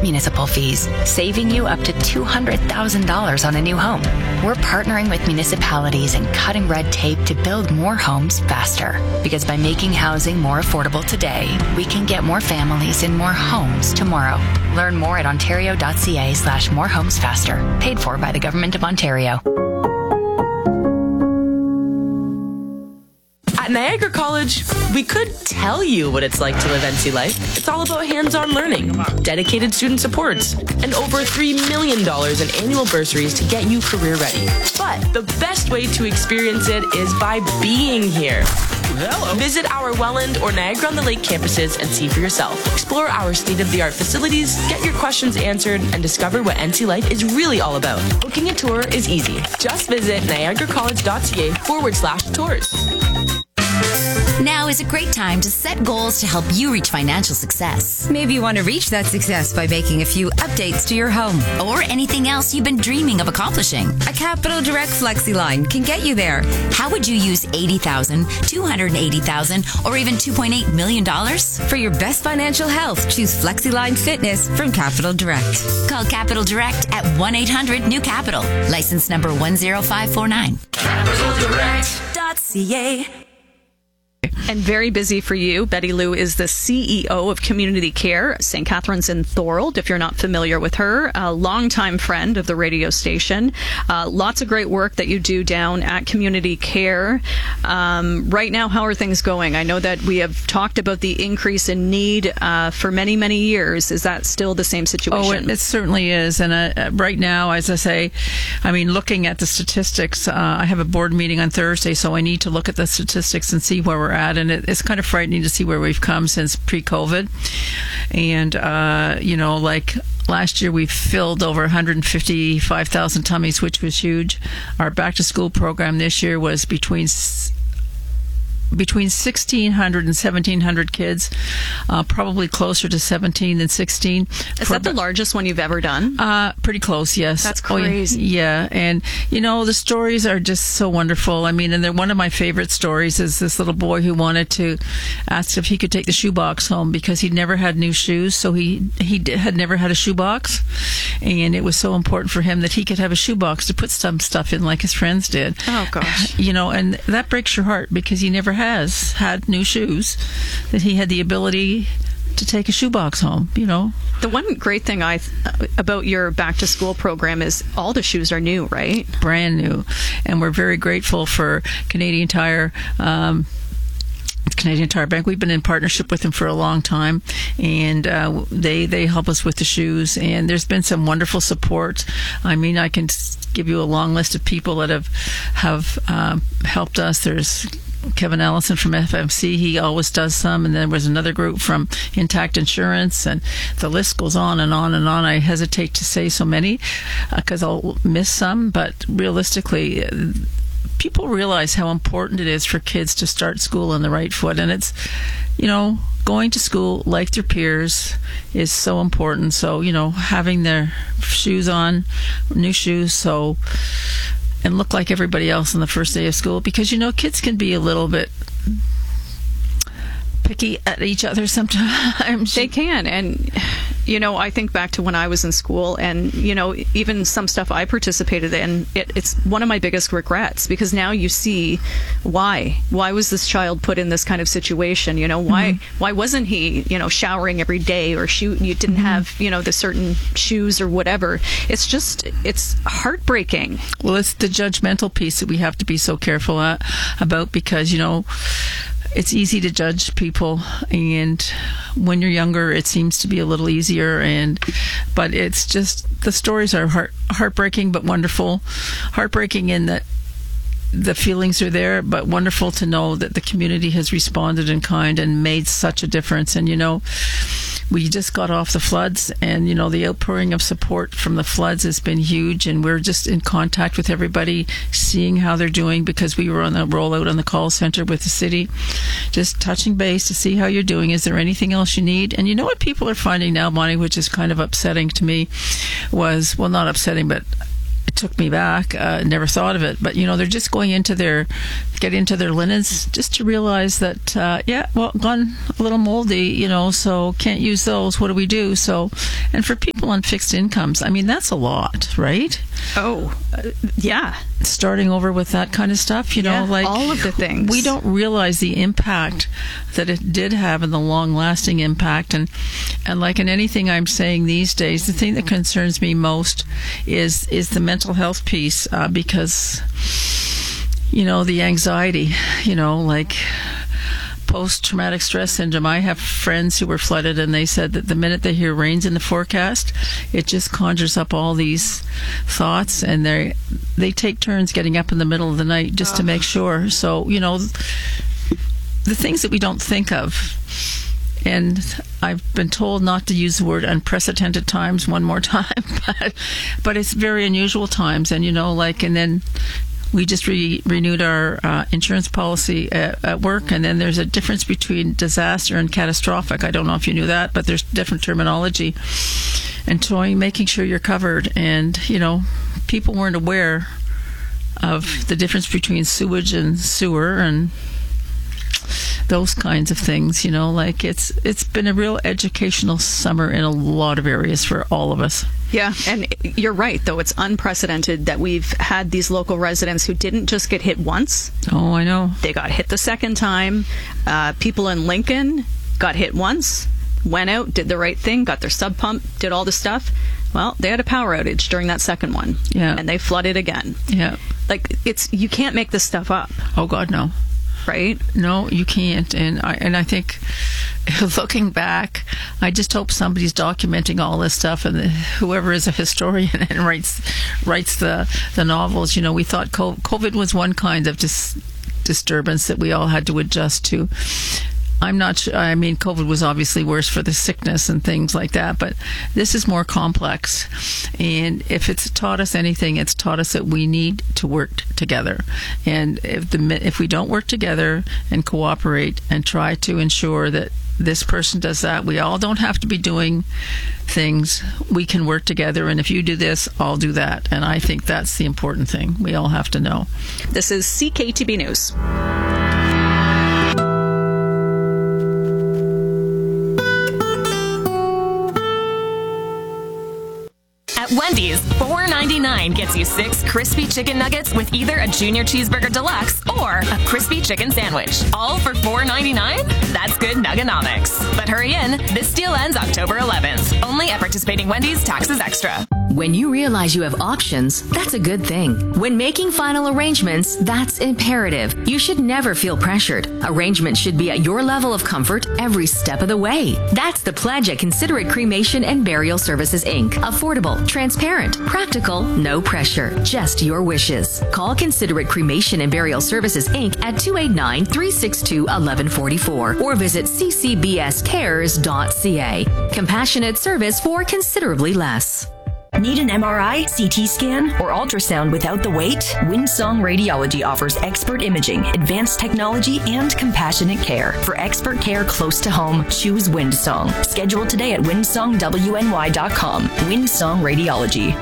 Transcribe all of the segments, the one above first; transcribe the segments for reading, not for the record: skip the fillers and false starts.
municipal fees, saving you up to $200,000 on a new home. We're partnering with municipalities and cutting red tape to build more homes faster. Because by making housing more affordable today, we can get more families in more homes tomorrow. Learn more at ontario.ca/morehomesfaster. Paid for by the Government of Ontario. At Niagara College, we could tell you what it's like to live NC life. It's all about hands-on learning, dedicated student supports, and over $3 million in annual bursaries to get you career ready. But the best way to experience it is by being here. Hello. Visit our Welland or Niagara-on-the-Lake campuses and see for yourself. Explore our state-of-the-art facilities, get your questions answered, and discover what NC life is really all about. Booking a tour is easy. Just visit niagaracollege.ca/tours. Now is a great time to set goals to help you reach financial success. Maybe you want to reach that success by making a few updates to your home. Or anything else you've been dreaming of accomplishing. A Capital Direct FlexiLine can get you there. How would you use $80,000, $280,000, or even $2.8 million? For your best financial health, choose FlexiLine Fitness from Capital Direct. Call Capital Direct at 1-800-NEW-CAPITAL. License number 10549. CapitalDirect.ca. And very busy for you. Betty Lou is the CEO of Community Care, St. Catharines in Thorold, if you're not familiar with her. A longtime friend of the radio station. Lots of great work that you do down at Community Care. Right now, how are things going? I know that we have talked about the increase in need for many, many years. Is that still the same situation? Oh, it certainly is. And right now, as I say, looking at the statistics, I have a board meeting on Thursday, so I need to look at the statistics and see where we're at. And it's kind of frightening to see where we've come since pre-COVID. And, like last year we filled over 155,000 tummies, which was huge. Our back-to-school program this year was between 1,600 and 1,700 kids, probably closer to 17 than 16. Is that the largest one you've ever done? Pretty close, yes. That's crazy. Yeah, and the stories are just so wonderful. And one of my favorite stories is this little boy who wanted to ask if he could take the shoebox home because he'd never had new shoes, so he had never had a shoebox, and it was so important for him that he could have a shoebox to put some stuff in like his friends did. Oh, gosh. And that breaks your heart because he never has had new shoes, that he had the ability to take a shoebox home, The one great thing about your back to school program is all the shoes are new, right? Brand new. And we're very grateful for Canadian Tire. Canadian Tire Bank. We've been in partnership with them for a long time, and they help us with the shoes, and there's been some wonderful support. I can give you a long list of people that have helped us. There's Kevin Allison from FMC, he always does some, and then there was another group from Intact Insurance, and the list goes on and on and on. I hesitate to say so many because I'll miss some, but realistically, people realize how important it is for kids to start school on the right foot, and it's, going to school like their peers is so important. So, having their shoes on, new shoes, and look like everybody else on the first day of school, because kids can be a little bit picky at each other sometimes. They can, and I think back to when I was in school, and even some stuff I participated in, it's one of my biggest regrets, because now you see why was this child put in this kind of situation. Why wasn't he showering every day, or you didn't have the certain shoes or whatever. It's heartbreaking. Well, it's the judgmental piece that we have to be so careful about, because it's easy to judge people, and when you're younger, it seems to be a little easier. But it's just, the stories are heartbreaking, but wonderful. Heartbreaking in that the feelings are there, but wonderful to know that the community has responded in kind and made such a difference. And we just got off the floods, and the outpouring of support from the floods has been huge, and we're just in contact with everybody, seeing how they're doing, because we were on the rollout on the call center with the city, just touching base to see how you're doing. Is there anything else you need? And what people are finding now, Bonnie, which is kind of upsetting to me, was, well, not upsetting, but it took me back. Never thought of it, but they're just going into their get into their linens, just to realize that, gone a little moldy, so can't use those. What do we do? So, and for people on fixed incomes, I mean, that's a lot, right? Oh, yeah. Starting over with that kind of stuff, like all of the things. We don't realize the impact that it did have and the long-lasting impact. And like in anything I'm saying these days, the thing that concerns me most is the mental health piece, because, the anxiety, like post-traumatic stress syndrome. I have friends who were flooded, and they said that the minute they hear rain's in the forecast, it just conjures up all these thoughts, and they take turns getting up in the middle of the night just to make sure. So, the things that we don't think of. And I've been told not to use the word unprecedented times one more time, but it's very unusual times. And, and then we just renewed our insurance policy at work, and then there's a difference between disaster and catastrophic. I don't know if you knew that, but there's different terminology. And making sure you're covered. And, people weren't aware of the difference between sewage and sewer and those kinds of things, like it's been a real educational summer in a lot of areas for all of us. Yeah, and you're right, though. It's unprecedented that we've had these local residents who didn't just get hit once. Oh, I know. They got hit the second time. People in Lincoln got hit once, went out, did the right thing, got their sub pump, did all the stuff. Well, they had a power outage during that second one. Yeah. And they flooded again. Yeah. Like, you can't make this stuff up. Oh, God, no. Right? No, you can't. And I think, looking back, I just hope somebody's documenting all this stuff, and whoever is a historian and writes the novels. We thought COVID was one kind of disturbance that we all had to adjust to. I'm not sure. I mean, COVID was obviously worse for the sickness and things like that, but this is more complex. And if it's taught us anything, it's taught us that we need to work together. And if we don't work together and cooperate and try to ensure that this person does that, we all don't have to be doing things. We can work together, and if you do this, I'll do that. And I think that's the important thing. We all have to know. This is CKTB News. At Wendy's, $4.99 gets you 6 crispy chicken nuggets with either a Junior Cheeseburger Deluxe or a crispy chicken sandwich. All for $4.99? That's good nuggonomics. But hurry in. This deal ends October 11th. Only at participating Wendy's, taxes extra. When you realize you have options, that's a good thing. When making final arrangements, that's imperative. You should never feel pressured. Arrangements should be at your level of comfort every step of the way. That's the pledge at Considerate Cremation and Burial Services, Inc. Affordable, transparent, practical, no pressure, just your wishes. Call Considerate Cremation and Burial Services, Inc. at 289-362-1144 or visit ccbscares.ca. Compassionate service for considerably less. Need an MRI, CT scan, or ultrasound without the wait? Windsong Radiology offers expert imaging, advanced technology, and compassionate care. For expert care close to home, choose Windsong. Schedule today at windsongwny.com. Windsong Radiology.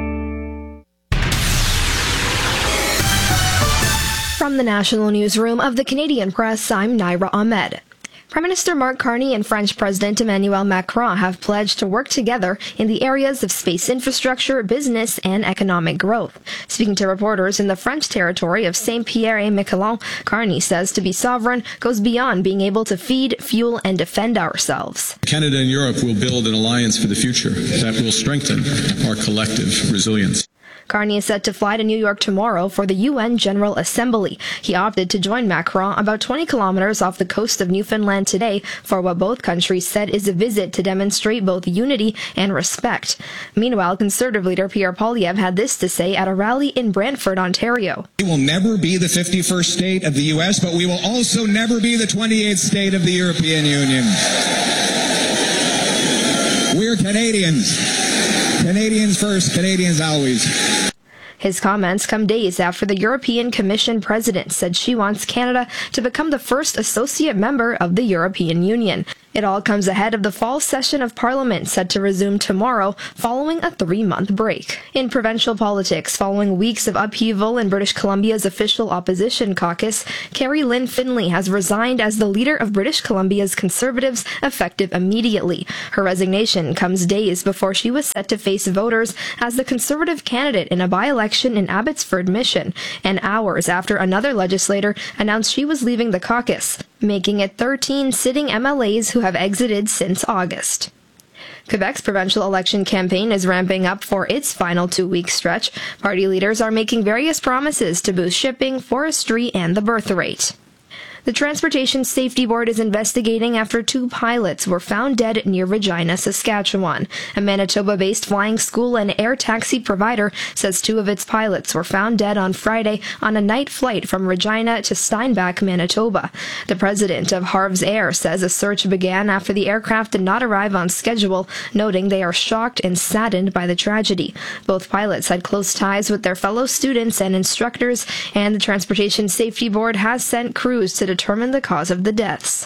From the National Newsroom of the Canadian Press, I'm Naira Ahmed. Prime Minister Mark Carney and French President Emmanuel Macron have pledged to work together in the areas of space infrastructure, business, and economic growth. Speaking to reporters in the French territory of Saint-Pierre-et-Miquelon, Carney says to be sovereign goes beyond being able to feed, fuel, and defend ourselves. Canada and Europe will build an alliance for the future that will strengthen our collective resilience. Carney is set to fly to New York tomorrow for the UN General Assembly. He opted to join Macron about 20 kilometers off the coast of Newfoundland today for what both countries said is a visit to demonstrate both unity and respect. Meanwhile, Conservative leader Pierre Poilievre had this to say at a rally in Brantford, Ontario. We will never be the 51st state of the U.S., but we will also never be the 28th state of the European Union. We're Canadians. Canadians first, Canadians always. His comments come days after the European Commission president said she wants Canada to become the first associate member of the European Union. It all comes ahead of the fall session of Parliament set to resume tomorrow following a 3-month break. In provincial politics, following weeks of upheaval in British Columbia's official opposition caucus, Carrie Lynn Finlay has resigned as the leader of British Columbia's Conservatives effective immediately. Her resignation comes days before she was set to face voters as the Conservative candidate in a by-election in Abbotsford Mission, and hours after another legislator announced she was leaving the caucus, making it 13 sitting MLAs who have exited since August. Quebec's provincial election campaign is ramping up for its final 2-week stretch. Party leaders are making various promises to boost shipping, forestry, and the birth rate. The Transportation Safety Board is investigating after 2 pilots were found dead near Regina, Saskatchewan. A Manitoba-based flying school and air taxi provider says 2 of its pilots were found dead on Friday on a night flight from Regina to Steinbach, Manitoba. The president of Harv's Air says a search began after the aircraft did not arrive on schedule, noting they are shocked and saddened by the tragedy. Both pilots had close ties with their fellow students and instructors, and the Transportation Safety Board has sent crews to determine the cause of the deaths.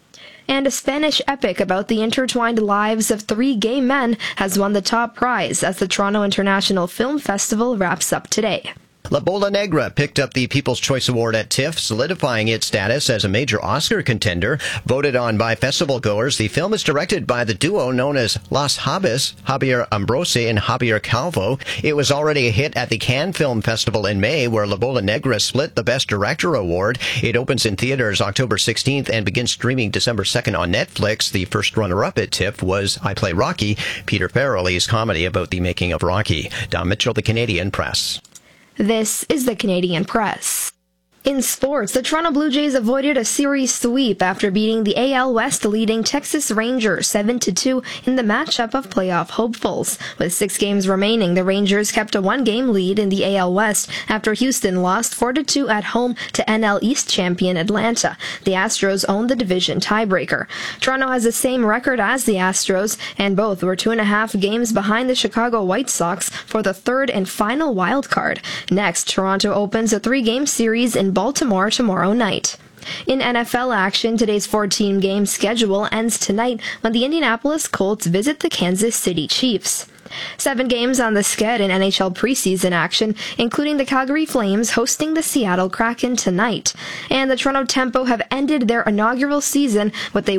And a Spanish epic about the intertwined lives of 3 gay men has won the top prize as the Toronto International Film Festival wraps up today. La Bola Negra picked up the People's Choice Award at TIFF, solidifying its status as a major Oscar contender. Voted on by festival goers, the film is directed by the duo known as Los Habas, Javier Ambrose and Javier Calvo. It was already a hit at the Cannes Film Festival in May, where La Bola Negra split the Best Director award. It opens in theaters October 16th and begins streaming December 2nd on Netflix. The first runner-up at TIFF was I Play Rocky, Peter Farrelly's comedy about the making of Rocky. Don Mitchell, The Canadian Press. This is the Canadian Press. In sports, the Toronto Blue Jays avoided a series sweep after beating the AL West leading Texas Rangers 7-2 in the matchup of playoff hopefuls. With 6 games remaining, the Rangers kept a 1-game lead in the AL West after Houston lost 4-2 at home to NL East champion Atlanta. The Astros own the division tiebreaker. Toronto has the same record as the Astros, and both were 2.5 games behind the Chicago White Sox for the 3rd and final wild card. Next, Toronto opens a 3-game series in Baltimore tomorrow night. In NFL action, today's 14-game schedule ends tonight when the Indianapolis Colts visit the Kansas City Chiefs. 7 games on the sched in NHL preseason action, including the Calgary Flames hosting the Seattle Kraken tonight. And the Toronto Tempo have ended their inaugural season with a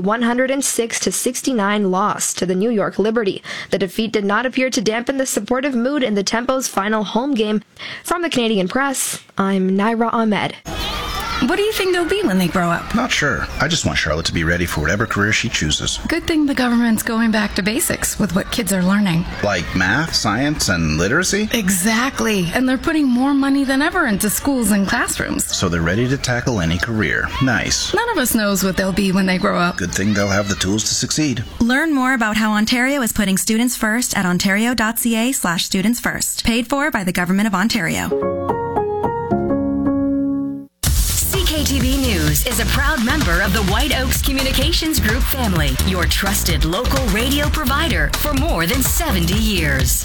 106-69 loss to the New York Liberty. The defeat did not appear to dampen the supportive mood in the Tempo's final home game. From the Canadian Press, I'm Naira Ahmed. What do you think they'll be when they grow up? Not sure. I just want Charlotte to be ready for whatever career she chooses. Good thing the government's going back to basics with what kids are learning. Like math, science, and literacy? Exactly. And they're putting more money than ever into schools and classrooms. So they're ready to tackle any career. Nice. None of us knows what they'll be when they grow up. Good thing they'll have the tools to succeed. Learn more about how Ontario is putting students first at ontario.ca/students first. Paid for by the Government of Ontario. CKTV News is a proud member of the White Oaks Communications Group family, your trusted local radio provider for more than 70 years.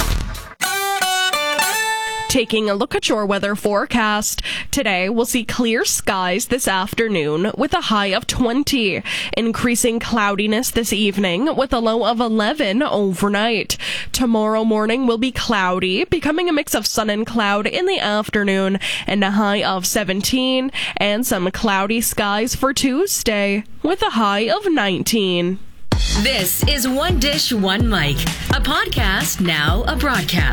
Taking a look at your weather forecast. Today, we'll see clear skies this afternoon with a high of 20. Increasing cloudiness this evening with a low of 11 overnight. Tomorrow morning will be cloudy, becoming a mix of sun and cloud in the afternoon, and a high of 17. And some cloudy skies for Tuesday with a high of 19. This is One Dish, One Mic, a podcast, now a broadcast.